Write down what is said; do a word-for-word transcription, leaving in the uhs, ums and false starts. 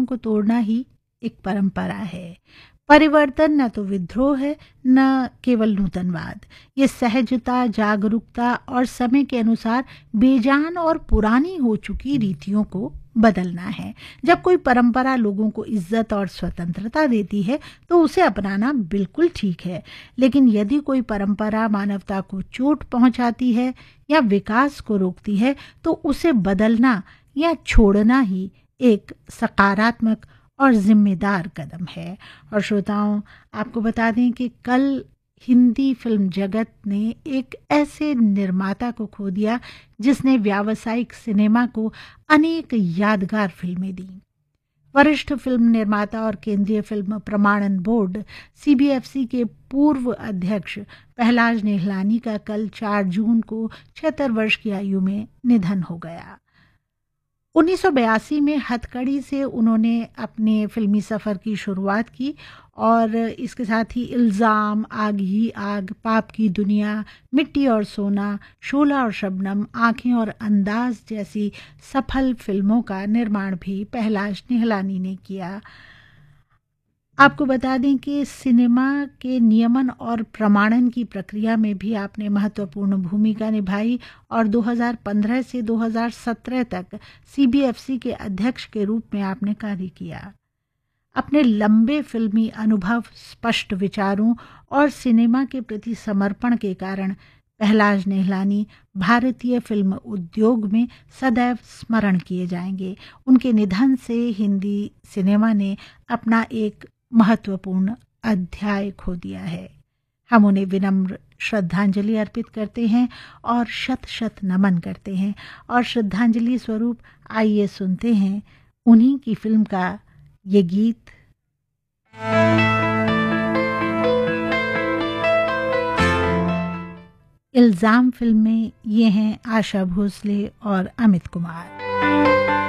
को तोड़ना ही एक परंपरा है। परिवर्तन न तो विद्रोह है, न केवल नूतनवाद। ये सहजता, जागरूकता और समय के अनुसार बेजान और पुरानी हो चुकी रीतियों को बदलना है। जब कोई परंपरा लोगों को इज्जत और स्वतंत्रता देती है तो उसे अपनाना बिल्कुल ठीक है, लेकिन यदि कोई परंपरा मानवता को चोट पहुंचाती है या विकास को रोकती है तो उसे बदलना या छोड़ना ही एक सकारात्मक और जिम्मेदार कदम है। और श्रोताओं, आपको बता दें कि कल हिंदी फिल्म जगत ने एक ऐसे निर्माता को खो दिया जिसने व्यावसायिक सिनेमा को अनेक यादगार फिल्में दी। वरिष्ठ फिल्म निर्माता और केंद्रीय फिल्म प्रमाणन board C B F C के पूर्व अध्यक्ष पहलाज निहलानी का कल चार जून को छिहत्तर वर्ष की आयु में निधन हो गया। उन्नीस सौ बयासी में हथकड़ी से उन्होंने अपने फिल्मी सफ़र की शुरुआत की और इसके साथ ही इल्ज़ाम, आग ही आग, पाप की दुनिया, मिट्टी और सोना, शोला और शबनम, आँखें और अंदाज जैसी सफल फिल्मों का निर्माण भी पहलाज निहलानी ने किया। आपको बता दें कि सिनेमा के नियमन और प्रमाणन की प्रक्रिया में भी आपने महत्वपूर्ण भूमिका निभाई और दो हज़ार पंद्रह से दो हज़ार सत्रह तक सी बी एफ सी के अध्यक्ष के रूप में आपने कार्य किया। अपने लंबे फिल्मी अनुभव, स्पष्ट विचारों और सिनेमा के प्रति समर्पण के कारण पहलाज निहलानी भारतीय फिल्म उद्योग में सदैव स्मरण किए जाएंगे। उनके निधन से हिंदी सिनेमा ने अपना एक महत्वपूर्ण अध्याय खो दिया है। हम उन्हें विनम्र श्रद्धांजलि अर्पित करते हैं और शत शत नमन करते हैं। और श्रद्धांजलि स्वरूप आइए सुनते हैं उन्हीं की फिल्म का ये गीत। इल्जाम फिल्म में ये हैं आशा भोसले और अमित कुमार।